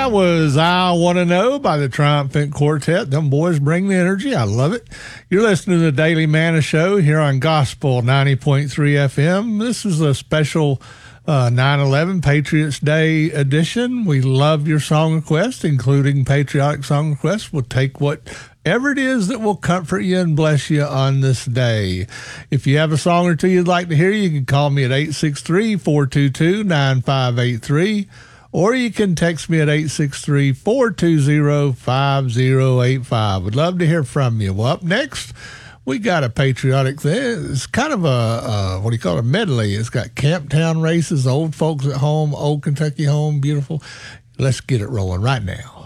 That was I Want to Know by the Triumphant Quartet. Them boys bring the energy. I love it. You're listening to the Daily Manna Show here on Gospel 90.3 FM. This is a special 9/11 Patriots Day edition. We love your song requests, including patriotic song requests. We'll take whatever it is that will comfort you and bless you on this day. If you have a song or two you'd like to hear, you can call me at 863-422-9583. Or you can text me at 863-420-5085. We'd love to hear from you. Well, up next, we got a patriotic thing. It's kind of a medley. It's got Camptown races, old folks at home, old Kentucky home, beautiful. Let's get it rolling right now.